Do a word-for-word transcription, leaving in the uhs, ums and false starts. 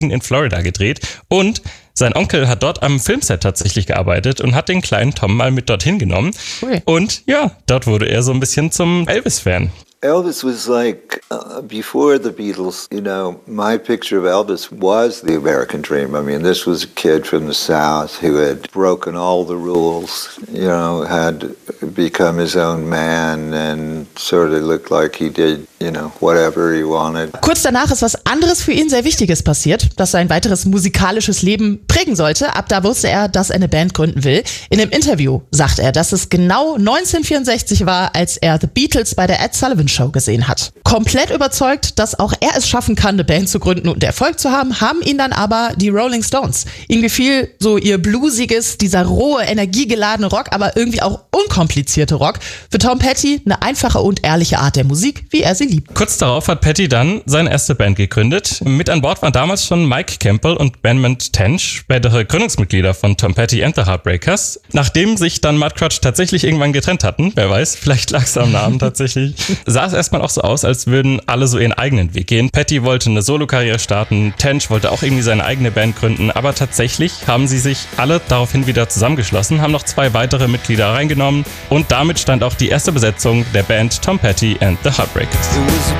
in Florida gedreht und sein Onkel hat dort am Filmset tatsächlich gearbeitet und hat den kleinen Tom mal mit dorthin genommen. Okay. Und ja, dort wurde er so ein bisschen zum Elvis-Fan. Elvis was like, uh, before the Beatles, you know, my picture of Elvis was the American dream. I mean, this was a kid from the South who had broken all the rules, you know, had become his own man and sort of looked like he did, you know, whatever he wanted. Kurz danach ist was anderes für ihn sehr Wichtiges passiert, das sein weiteres musikalisches Leben prägen sollte. Ab da wusste er, dass er eine Band gründen will. In einem Interview sagt er, dass es genau neunzehnhundertvierundsechzig war, als er The Beatles bei der Ed Sullivan Show gesehen hat. Komplett überzeugt, dass auch er es schaffen kann, eine Band zu gründen und Erfolg zu haben, haben ihn dann aber die Rolling Stones. Ihm gefiel so ihr bluesiges, dieser rohe, energiegeladene Rock, aber irgendwie auch unkomplizierte Rock. Für Tom Petty eine einfache und ehrliche Art der Musik, wie er sie liebt. Kurz darauf hat Petty dann seine erste Band gegründet. Mit an Bord waren damals schon Mike Campbell und Benmont Tench, spätere Gründungsmitglieder von Tom Petty and the Heartbreakers. Nachdem sich dann Mudcrutch tatsächlich irgendwann getrennt hatten, wer weiß, vielleicht lag es am Namen tatsächlich, sah es erstmal auch so aus, als würden alle so ihren eigenen Weg gehen. Petty wollte eine Solokarriere starten, Tench wollte auch irgendwie seine eigene Band gründen, aber tatsächlich haben sie sich alle daraufhin wieder zusammengeschlossen, haben noch zwei weitere Mitglieder reingenommen und damit stand auch die erste Besetzung der Band Tom Petty and the Heartbreakers.